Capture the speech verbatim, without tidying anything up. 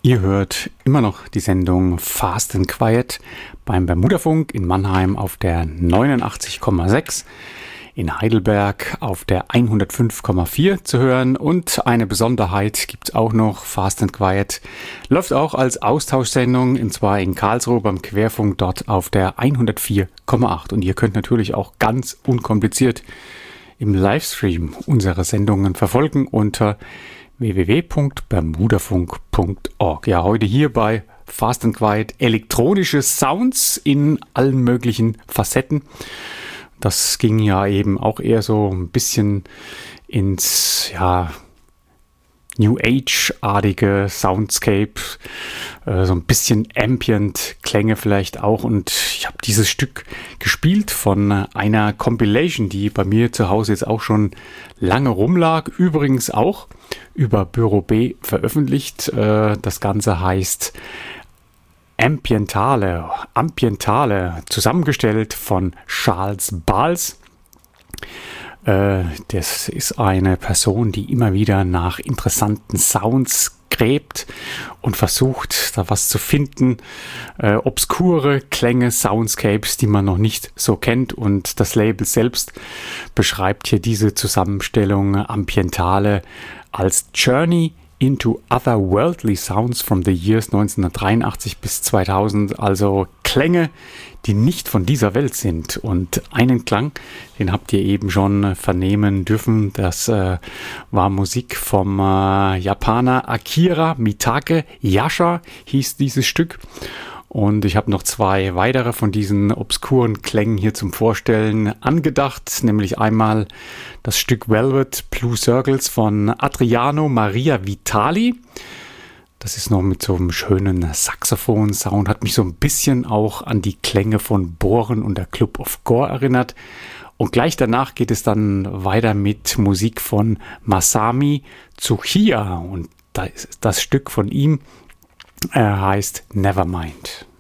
Ihr hört immer noch die Sendung Fast and Quiet beim Bermudafunk in Mannheim auf der neunundachtzig Komma sechs, in Heidelberg auf der hundertfünf Komma vier zu hören. Und eine Besonderheit gibt es auch noch: Fast and Quiet läuft auch als Austauschsendung, und zwar in Karlsruhe beim Querfunk, dort auf der hundertvier Komma acht. Und ihr könnt natürlich auch ganz unkompliziert im Livestream unsere Sendungen verfolgen unter w w w punkt bermudafunk punkt org. Ja, heute hier bei Fast and Quiet elektronische Sounds in allen möglichen Facetten. Das ging ja eben auch eher so ein bisschen ins, ja, New Age-artige Soundscape, äh, so ein bisschen Ambient-Klänge vielleicht auch. Und ich habe dieses Stück gespielt von einer Compilation, die bei mir zu Hause jetzt auch schon lange rumlag. Übrigens auch über Büro B veröffentlicht. Äh, das Ganze heißt Ambientale, Ambientale, zusammengestellt von Charles Bals. Das ist eine Person, die immer wieder nach interessanten Sounds gräbt und versucht, da was zu finden. Äh, obskure Klänge, Soundscapes, die man noch nicht so kennt. Und das Label selbst beschreibt hier diese Zusammenstellung Ambientale als Journey into Otherworldly Sounds from the Years neunzehnhundertdreiundachtzig bis zweitausend, also Klänge, die nicht von dieser Welt sind. Und einen Klang, den habt ihr eben schon vernehmen dürfen, das äh, war Musik vom äh, Japaner Akira Mitake. Yasha hieß dieses Stück. Und ich habe noch zwei weitere von diesen obskuren Klängen hier zum Vorstellen angedacht, nämlich einmal das Stück Velvet Blue Circles von Adriano Maria Vitali. Das ist noch mit so einem schönen Saxophon-Sound, hat mich so ein bisschen auch an die Klänge von Bohren und der Club of Gore erinnert. Und gleich danach geht es dann weiter mit Musik von Masami Tsuchiya. Und das, das Stück von ihm äh, heißt Nevermind.